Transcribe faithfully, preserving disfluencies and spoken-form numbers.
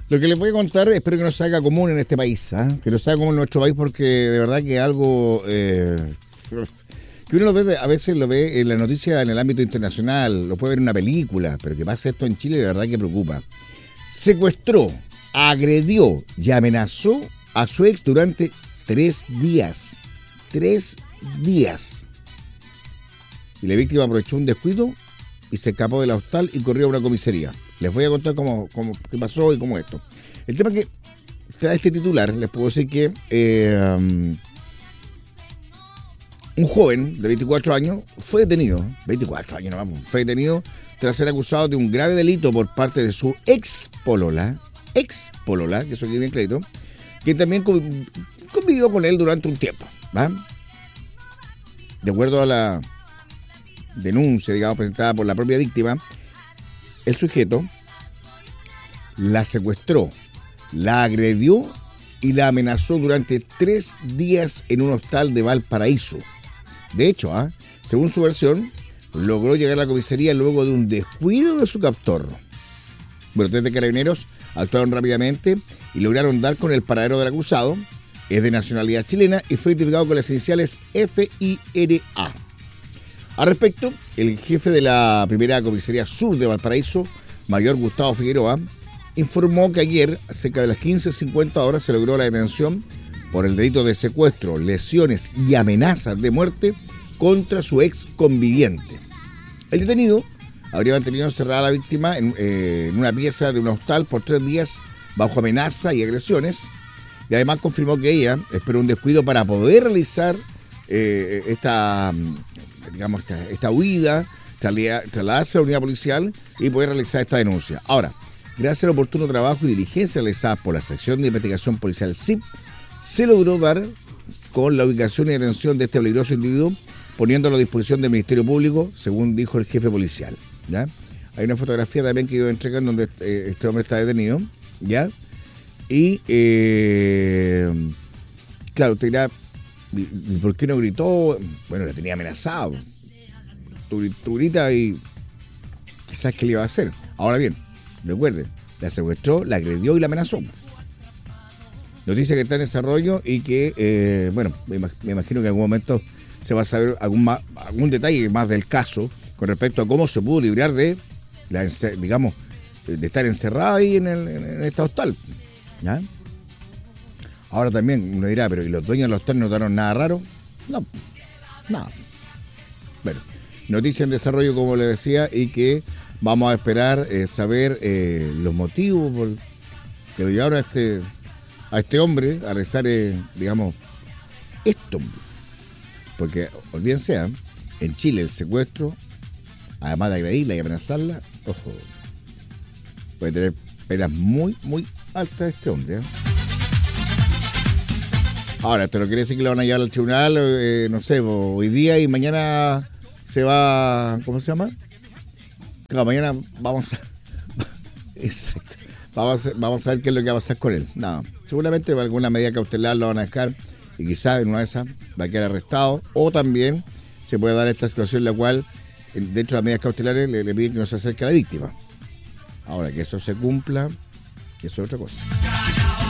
Lo que les voy a contar, espero que no se haga común en este país, ¿eh? Que no se haga común en nuestro país, porque de verdad que algo eh, que uno lo ve, a veces lo ve en la noticia en el ámbito internacional, lo puede ver en una película, pero que pasa esto en Chile de verdad que preocupa. Secuestró, agredió y amenazó a su ex durante tres días. Tres días. Y la víctima aprovechó un descuido y se escapó del hostal y corrió a una comisaría. Les voy a contar cómo, cómo qué pasó y cómo esto. El tema que trae este titular, les puedo decir que eh, um, un joven de veinticuatro años fue detenido, veinticuatro años, no vamos, fue detenido tras ser acusado de un grave delito por parte de su ex polola, ex polola, que eso aquí bien clarito, que también convivió con él durante un tiempo, ¿va? De acuerdo a la denuncia, digamos, presentada por la propia víctima, el sujeto la secuestró, la agredió y la amenazó durante tres días en un hostal de Valparaíso. De hecho, ¿eh? según su versión, logró llegar a la comisaría luego de un descuido de su captor. Bueno, tres de carabineros actuaron rápidamente y lograron dar con el paradero del acusado. Es de nacionalidad chilena y fue identificado con las iniciales F I R A. Al respecto, el jefe de la primera comisaría sur de Valparaíso, mayor Gustavo Figueroa, informó que ayer, cerca de las quince cincuenta horas, se logró la detención por el delito de secuestro, lesiones y amenazas de muerte contra su ex conviviente. El detenido habría mantenido encerrada a la víctima en, eh, en una pieza de un hostal por tres días bajo amenaza y agresiones, y además confirmó que ella esperó un descuido para poder realizar eh, esta... digamos, esta, esta huida, trasladarse a la unidad policial y poder realizar esta denuncia. Ahora, gracias al oportuno trabajo y diligencia realizada por la sección de investigación policial S I P, se logró dar con la ubicación y detención de este peligroso individuo, poniéndolo a disposición del Ministerio Público, según dijo el jefe policial. ¿Ya? Hay una fotografía también que yo entregué donde este, este hombre está detenido, ¿ya? Y, eh, claro, te dirá, ¿y por qué no gritó? Bueno, le tenía amenazado. Tú, tú gritas y ¿sabes qué le iba a hacer? Ahora bien, recuerden, la secuestró, la agredió y la amenazó. Noticia que está en desarrollo y que, eh, bueno, me, me imagino que en algún momento se va a saber algún, más, algún detalle más del caso con respecto a cómo se pudo librar de, la, digamos, de estar encerrada ahí en, el, en esta hostal. ¿Ya? Ahora también uno dirá, pero ¿y los dueños de los hostales no notaron nada raro? No, nada. Bueno, noticia en desarrollo, como les decía, y que vamos a esperar eh, saber eh, los motivos por que lo llevaron a este, a este hombre a realizar, eh, digamos, esto. Porque, olvídense, ¿eh? En Chile el secuestro, además de agredirla y amenazarla, ojo, puede tener penas muy, muy altas este hombre, ¿eh? Ahora, esto no quiere decir que lo van a llevar al tribunal, eh, no sé, hoy día y mañana se va, ¿cómo se llama? No, mañana vamos a... Exacto. Vamos a, vamos a ver qué es lo que va a pasar con él. No, seguramente alguna medida cautelar lo van a dejar y quizás en una de esas va a quedar arrestado, o también se puede dar esta situación en la cual dentro de las medidas cautelares le, le piden que no se acerque a la víctima. Ahora, que eso se cumpla, eso es otra cosa.